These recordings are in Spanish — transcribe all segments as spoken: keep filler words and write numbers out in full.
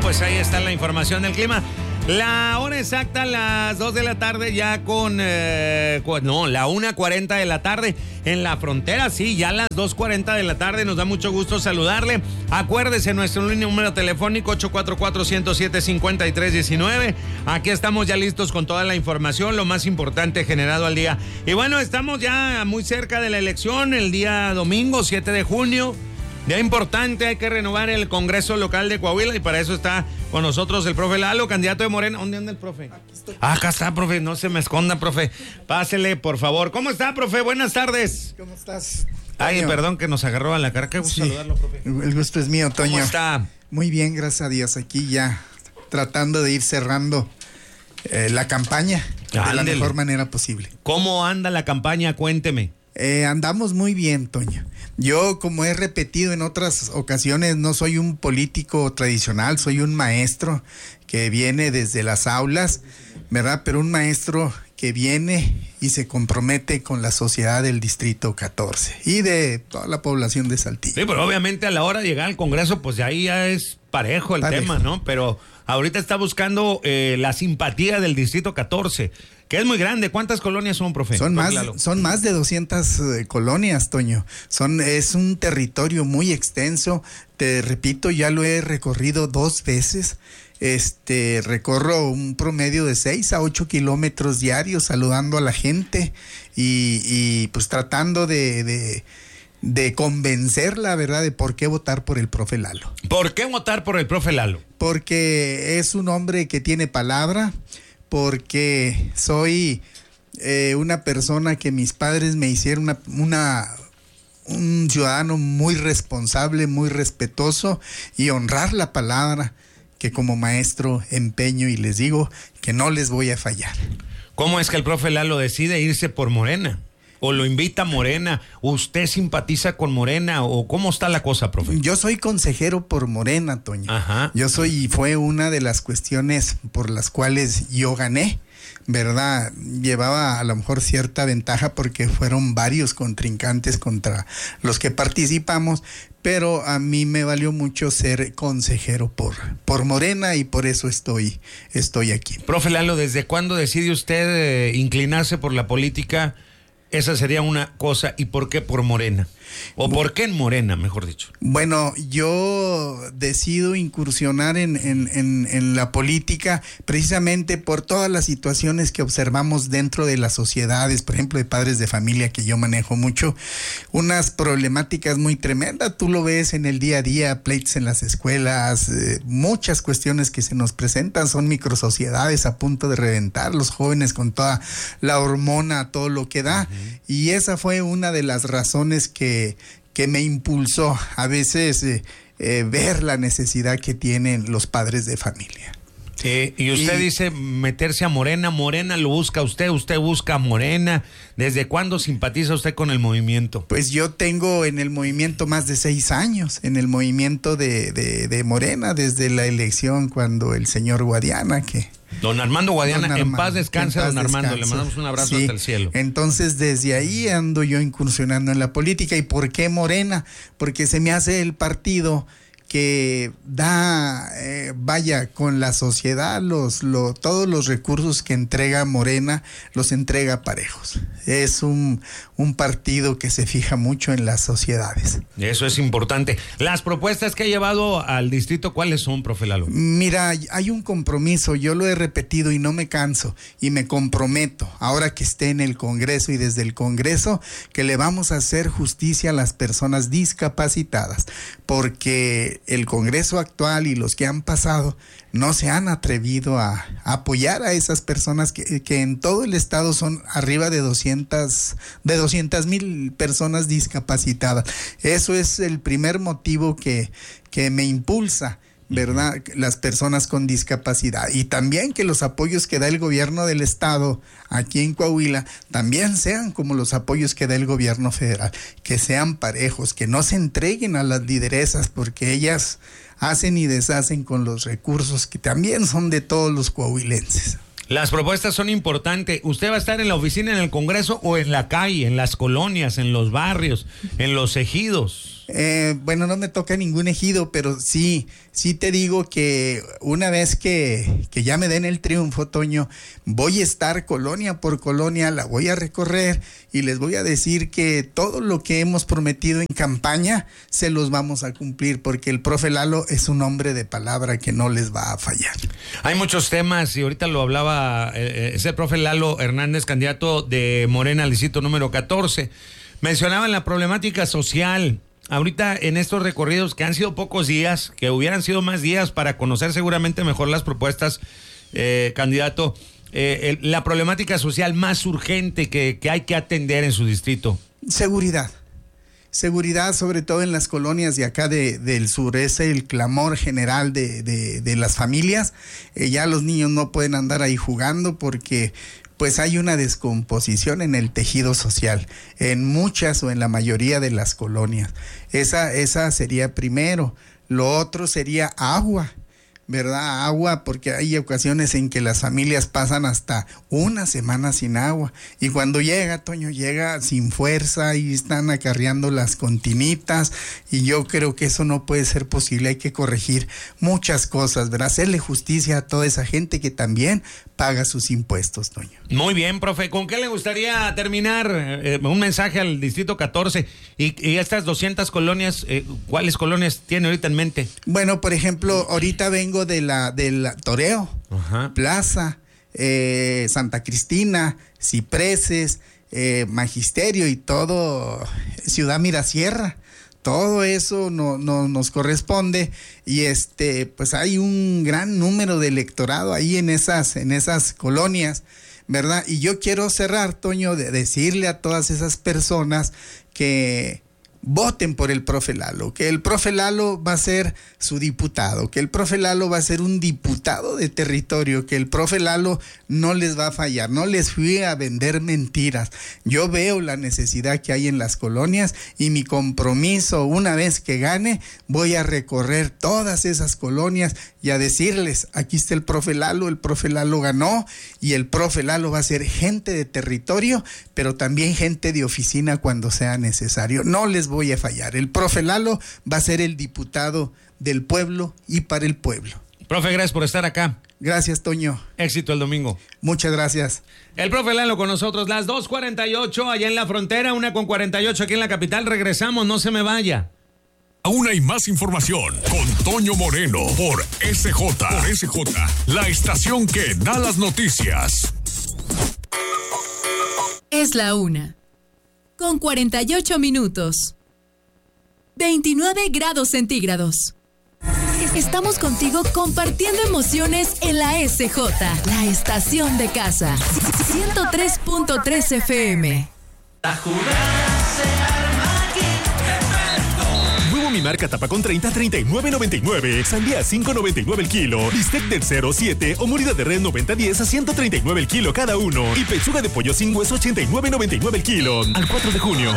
pues ahí está la información del clima. La hora exacta, las dos de la tarde, ya con, eh, no, la una cuarenta de la tarde en la frontera, sí, ya las dos cuarenta de la tarde, nos da mucho gusto saludarle. Acuérdese, nuestro número telefónico ocho cuatro cuatro, uno cero siete, cinco tres uno nueve. Aquí estamos ya listos con toda la información, lo más importante generado al día. Y bueno, estamos ya muy cerca de la elección, el día domingo, siete de junio. Día importante, hay que renovar el Congreso Local de Coahuila y para eso está con nosotros el profe Lalo, candidato de Morena. ¿Dónde anda el profe? Aquí estoy. Ah, acá está, profe, no se me esconda, profe. Pásele, por favor. ¿Cómo está, profe? Buenas tardes. ¿Cómo estás, Toño? Ay, perdón que nos agarró a la cara. Qué gusto sí, saludarlo, profe. El gusto es mío, Toño. ¿Cómo está? Muy bien, gracias a Dios. Aquí ya tratando de ir cerrando eh, la campaña Ándele. de la mejor manera posible. ¿Cómo anda la campaña? Cuénteme. Eh, andamos muy bien, Toño. Yo, como he repetido en otras ocasiones, no soy un político tradicional, soy un maestro que viene desde las aulas, ¿verdad? Pero un maestro que viene y se compromete con la sociedad del Distrito catorce y de toda la población de Saltillo. Sí, pero obviamente a la hora de llegar al Congreso, pues ahí ya es parejo el parejo. tema, ¿no? Pero ahorita está buscando eh, la simpatía del Distrito catorce, que es muy grande. ¿Cuántas colonias son, profe? Son más, son más de doscientas eh, colonias, Toño. Son, es un territorio muy extenso. Te repito, ya lo he recorrido dos veces. Este, recorro un promedio de seis a ocho kilómetros diarios saludando a la gente y, y pues tratando de, de, de convencerla, ¿verdad?, de por qué votar por el profe Lalo. ¿Por qué votar por el profe Lalo? Porque es un hombre que tiene palabra, porque soy eh, una persona que mis padres me hicieron una, una un ciudadano muy responsable, muy respetuoso y honrar la palabra que como maestro empeño y les digo que no les voy a fallar. ¿Cómo es que el profe Lalo decide irse por Morena? ¿O lo invita a Morena? ¿Usted simpatiza con Morena? ¿O cómo está la cosa, profe? Yo soy consejero por Morena, Toño. Ajá. Yo soy y fue una de las cuestiones por las cuales yo gané, ¿verdad? Llevaba a lo mejor cierta ventaja porque fueron varios contrincantes contra los que participamos, pero a mí me valió mucho ser consejero por, por Morena y por eso estoy, estoy aquí. Profe Lalo, ¿desde cuándo decide usted eh, inclinarse por la política? Esa sería una cosa. ¿Y por qué por Morena? ¿O por qué en Morena, mejor dicho? Bueno, yo decido incursionar en, en, en, en la política precisamente por todas las situaciones que observamos dentro de las sociedades, por ejemplo, de padres de familia, que yo manejo mucho, unas problemáticas muy tremendas. Tú lo ves en el día a día, pleitos en las escuelas, eh, muchas cuestiones que se nos presentan, son microsociedades a punto de reventar, los jóvenes con toda la hormona, todo lo que da. Uh-huh. Y esa fue una de las razones que, que me impulsó a veces eh, eh, ver la necesidad que tienen los padres de familia. Eh, y usted y, dice meterse a Morena, Morena lo busca usted, usted busca a Morena. ¿Desde cuándo simpatiza usted con el movimiento? Pues yo tengo en el movimiento más de seis años, en el movimiento de, de, de Morena, desde la elección cuando el señor Guadiana, que... Don Armando Guadiana, don Armando, en paz descanse, en paz don Armando, descanse. Le mandamos un abrazo, sí, hasta el cielo. Entonces desde ahí ando yo incursionando en la política. ¿Y por qué Morena? Porque se me hace el partido que da, eh, vaya, con la sociedad, los, lo, todos los recursos que entrega Morena, los entrega parejos. Es un, un partido que se fija mucho en las sociedades. Eso es importante. Las propuestas que ha llevado al distrito, ¿cuáles son, profe Lalo? Mira, hay un compromiso, yo lo he repetido y no me canso, y me comprometo, ahora que esté en el Congreso y desde el Congreso, que le vamos a hacer justicia a las personas discapacitadas, porque el Congreso actual y los que han pasado no se han atrevido a, a apoyar a esas personas que, que en todo el estado son arriba de doscientas mil personas discapacitadas. Eso es el primer motivo que, que me impulsa, ¿verdad? Las personas con discapacidad, y también que los apoyos que da el gobierno del estado aquí en Coahuila también sean como los apoyos que da el gobierno federal, que sean parejos, que no se entreguen a las lideresas porque ellas hacen y deshacen con los recursos que también son de todos los coahuilenses. Las propuestas son importantes. ¿Usted va a estar en la oficina, en el Congreso, o en la calle, en las colonias, en los barrios, en los ejidos? Eh, bueno, no me toca ningún ejido, pero sí, sí te digo que una vez que, que ya me den el triunfo, Toño, voy a estar colonia por colonia, la voy a recorrer y les voy a decir que todo lo que hemos prometido en campaña se los vamos a cumplir, porque el profe Lalo es un hombre de palabra que no les va a fallar. Hay muchos temas y ahorita lo hablaba, eh, es el profe Lalo Hernández, candidato de Morena al distrito número catorce. Mencionaban la problemática social. Ahorita en estos recorridos que han sido pocos días, que hubieran sido más días para conocer seguramente mejor las propuestas, eh, candidato, eh, el, la problemática social más urgente que, que hay que atender en su distrito. Seguridad. Seguridad, sobre todo en las colonias de acá de, del sur, es el clamor general de, de, de las familias. Eh, ya los niños no pueden andar ahí jugando porque pues hay una descomposición en el tejido social, en muchas o en la mayoría de las colonias. Esa, esa sería primero. Lo otro sería agua, ¿verdad? Agua, porque hay ocasiones en que las familias pasan hasta una semana sin agua. Y cuando llega, Toño, llega sin fuerza y están acarreando las continitas. Y yo creo que eso no puede ser posible. Hay que corregir muchas cosas, ¿verdad? Hacerle justicia a toda esa gente que también paga sus impuestos, Toño. Muy bien, profe. ¿Con qué le gustaría terminar? Eh, un mensaje al distrito catorce y, y estas doscientas colonias, eh, ¿cuáles colonias tiene ahorita en mente? Bueno, por ejemplo, ahorita vengo de la del Toreo, Ajá. Plaza, eh, Santa Cristina, Cipreses, eh, Magisterio y todo, Ciudad Mirasierra. Todo eso no, no nos corresponde y este pues hay un gran número de electorado ahí en esas en esas colonias, ¿verdad? Y yo quiero cerrar, Toño, de decirle a todas esas personas que voten por el profe Lalo, que el profe Lalo va a ser su diputado, que el profe Lalo va a ser un diputado de territorio, que el profe Lalo no les va a fallar, no les fui a vender mentiras. Yo veo la necesidad que hay en las colonias y mi compromiso, una vez que gane, voy a recorrer todas esas colonias y a decirles, aquí está el profe Lalo, el profe Lalo ganó y el profe Lalo va a ser gente de territorio, pero también gente de oficina cuando sea necesario. No les voy a fallar. El profe Lalo va a ser el diputado del pueblo y para el pueblo. Profe, gracias por estar acá. Gracias, Toño. Éxito el domingo. Muchas gracias. El profe Lalo con nosotros, las dos cuarenta y ocho allá en la frontera, una con cuarenta y ocho aquí en la capital. Regresamos, no se me vaya. Aún hay más información con Toño Moreno por S J. Por S J, la estación que da las noticias. Es la una, con cuarenta y ocho minutos. veintinueve grados centígrados. Estamos contigo compartiendo emociones en la S J, la estación de casa. ciento tres punto tres F M. La jugada se arma aquí. Huevo mi marca tapa con treinta, treinta y nueve noventa y nueve. Sandía cinco noventa y nueve el kilo. Bistec del cero siete o morida de res noventa diez a ciento treinta y nueve el kilo cada uno. Y pechuga de pollo sin hueso ochenta y nueve noventa y nueve el kilo. Al cuatro de junio.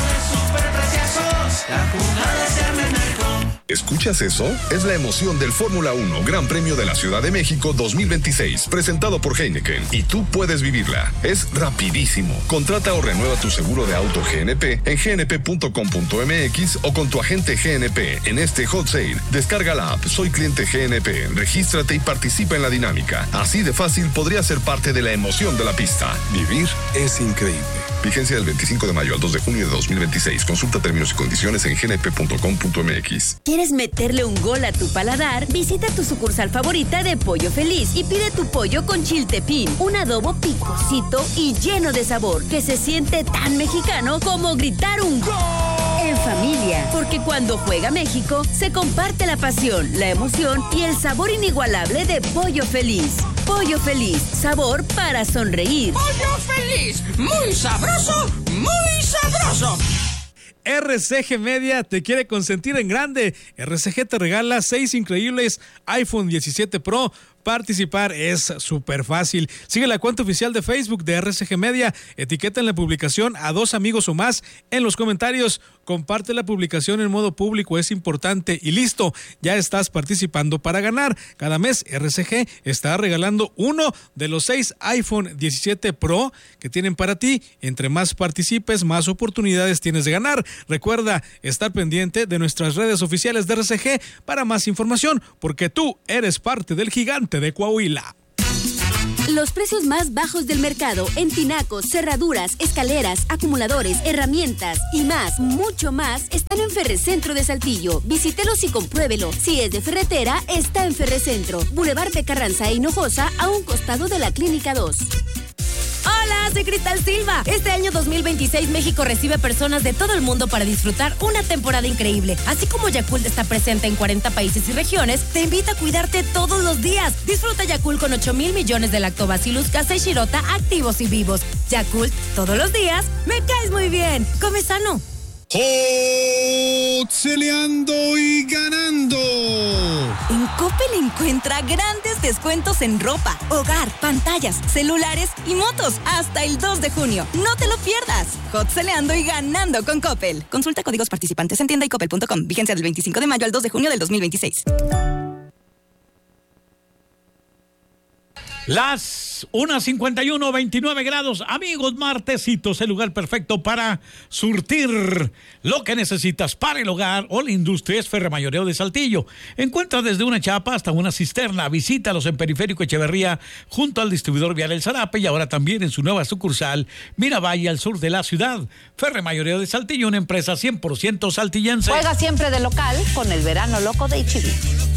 La jugada se arma en Arcon. ¿Escuchas eso? Es la emoción del Fórmula uno Gran Premio de la Ciudad de México dos mil veintiséis, presentado por Heineken. Y tú puedes vivirla. Es rapidísimo. Contrata o renueva tu seguro de auto G N P en g n p punto com punto m x o con tu agente G N P en este hot sale. Descarga la app Soy Cliente G N P, regístrate y participa en la dinámica. Así de fácil podría ser parte de la emoción de la pista. Vivir es increíble. Vigencia del veinticinco de mayo al dos de junio de dos mil veintiséis. Consulta términos y condiciones en g n p punto com punto m x. ¿Quieres meterle un gol a tu paladar? Visita tu sucursal favorita de Pollo Feliz y pide tu pollo con chiltepín, un adobo picosito y lleno de sabor que se siente tan mexicano como gritar un ¡gol! En familia, porque cuando juega México se comparte la pasión, la emoción y el sabor inigualable de Pollo Feliz. Pollo Feliz, sabor para sonreír. Pollo Feliz, muy sabroso, muy sabroso. R C G Media te quiere consentir en grande. R C G te regala seis increíbles iPhone diecisiete Pro participar es súper fácil. Sigue la cuenta oficial de Facebook de R C G Media, etiqueta en la publicación a dos amigos o más en los comentarios, comparte la publicación en modo público, es importante y listo, ya estás participando para ganar. Cada mes R C G está regalando uno de los seis iPhone diecisiete Pro que tienen para ti. Entre más participes, más oportunidades tienes de ganar. Recuerda estar pendiente de nuestras redes oficiales de R C G para más información, porque tú eres parte del gigante de Coahuila. Los precios más bajos del mercado en tinacos, cerraduras, escaleras, acumuladores, herramientas y más, mucho más, están en Ferrecentro de Saltillo. Visítelos y compruébelo. Si es de ferretera, está en Ferrecentro. Boulevard de Carranza e Hinojosa, a un costado de la Clínica dos. Hola, soy Cristal Silva. Este año dos mil veintiséis México recibe personas de todo el mundo para disfrutar una temporada increíble. Así como Yakult está presente en cuarenta países y regiones, te invita a cuidarte todos los días. Disfruta Yakult con ocho mil millones de Lactobacillus casei shirota activos y vivos. Yakult, todos los días, me caes muy bien. Come sano. ¡Celeando y ganando! En Coppel encuentra grandes descuentos en ropa, hogar, pantallas, celulares y motos hasta el dos de junio. No te lo pierdas. Hot celeando y ganando con Coppel. Consulta códigos participantes en tienda y coppel punto com. Vigencia del veinticinco de mayo al dos de junio del dos mil veintiséis. Las una cincuenta y uno, veintinueve grados. Amigos, martesitos, el lugar perfecto para surtir lo que necesitas para el hogar o la industria es Ferremayoreo de Saltillo. Encuentra desde una chapa hasta una cisterna. Visítalos en Periférico Echeverría, junto al distribuidor vial El Zarape, y ahora también en su nueva sucursal, Miravalle, al sur de la ciudad. Ferremayoreo de Saltillo, una empresa cien por ciento saltillense. Juega siempre de local con el verano loco de H E B.